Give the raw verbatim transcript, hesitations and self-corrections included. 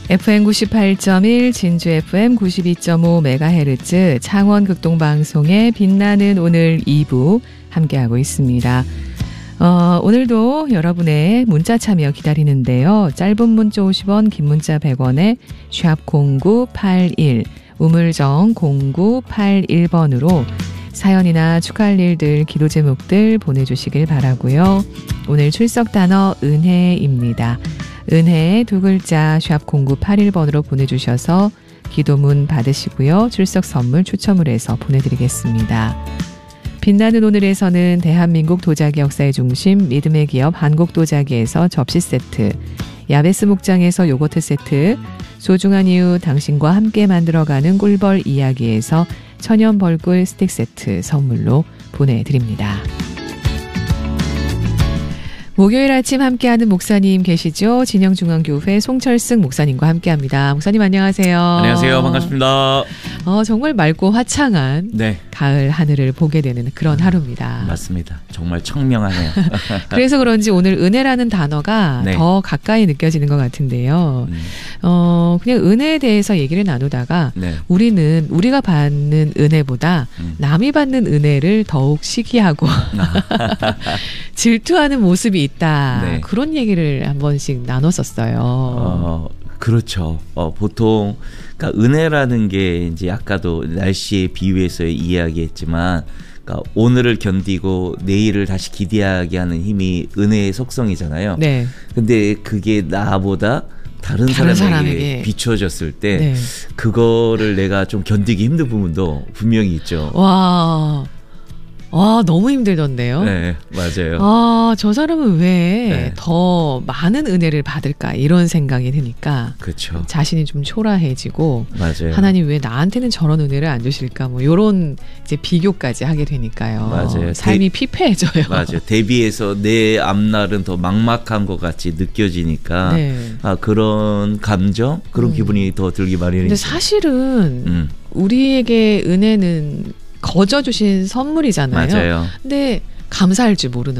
에프엠 구십팔 점 일, 진주 에프엠 구십이 점 오 메가헤르츠 창원 극동방송의 빛나는 오늘 이 부 함께하고 있습니다. 어, 오늘도 여러분의 문자 참여 기다리는데요. 짧은 문자 오십 원, 긴 문자 백 원에 샵 공구팔일, 우물정 공구팔일 번으로 사연이나 축하할 일들, 기도 제목들 보내주시길 바라고요. 오늘 출석 단어 은혜입니다. 은혜 두 글자 샵 공구팔일 번으로 보내주셔서 기도문 받으시고요. 출석 선물 추첨을 해서 보내드리겠습니다. 빛나는 오늘에서는 대한민국 도자기 역사의 중심 믿음의 기업 한국도자기에서 접시 세트, 야베스 목장에서 요거트 세트, 소중한 이유 당신과 함께 만들어가는 꿀벌 이야기에서 천연 벌꿀 스틱 세트 선물로 보내드립니다. 목요일 아침 함께하는 목사님 계시죠? 진영중앙교회 송철승 목사님과 함께합니다. 목사님 안녕하세요. 안녕하세요. 반갑습니다. 어, 정말 맑고 화창한 네. 가을 하늘을 보게 되는 그런 하루입니다. 맞습니다. 정말 청명하네요. 그래서 그런지 오늘 은혜라는 단어가 네. 더 가까이 느껴지는 것 같은데요. 음. 어, 그냥 은혜에 대해서 얘기를 나누다가 네. 우리는 우리가 받는 은혜보다 음. 남이 받는 은혜를 더욱 시기하고 질투하는 모습이 있다. 네. 그런 얘기를 한 번씩 나눴었어요. 어, 그렇죠. 어, 보통 그러니까 은혜라는 게 이제 아까도 날씨에 비유해서 이야기했지만 그러니까 오늘을 견디고 내일을 다시 기대하게 하는 힘이 은혜의 속성이잖아요. 네. 근데 그게 나보다 다른, 다른 사람에게, 사람에게 비춰졌을 때 네. 그거를 내가 좀 견디기 힘든 부분도 분명히 있죠. 와, 와 너무 힘들던데요. 네, 맞아요. 아, 저 사람은 왜 네. 더 많은 은혜를 받을까 이런 생각이 드니까 그렇죠. 자신이 좀 초라해지고 맞아요. 하나님 왜 나한테는 저런 은혜를 안 주실까 뭐 이런 이제 비교까지 하게 되니까요. 맞아요. 삶이 대, 피폐해져요. 맞아요. 대비해서 내 앞날은 더 막막한 것 같이 느껴지니까 네. 아, 그런 감정, 그런 음. 기분이 더 들기 마련이죠. 근데 사실은 음. 우리에게 은혜는 거저 주신 선물이잖아요. 맞아요. 근데 감사할 줄 모르는